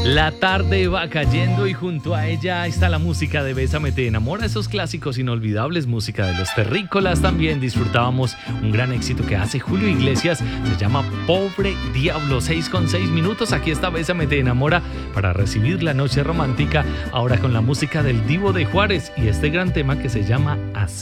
La tarde va cayendo y junto a ella está la música de Bésame te enamora, esos clásicos inolvidables, música de los terrícolas. También disfrutábamos un gran éxito que hace Julio Iglesias, se llama Pobre Diablo. 6:06. Aquí está Bésame te enamora para recibir la noche romántica, ahora con la música del Divo de Juárez y este gran tema que se llama Así.